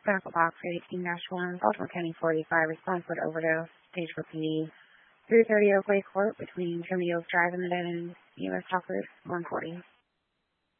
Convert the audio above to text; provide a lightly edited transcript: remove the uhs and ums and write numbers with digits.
Medical box 18-1, Baltimore County 45, responsible to overdose, stage 4 PD, 330 Oakway Court between Trinity Oaks Drive and the Dead End, U.S. Talk Route 140.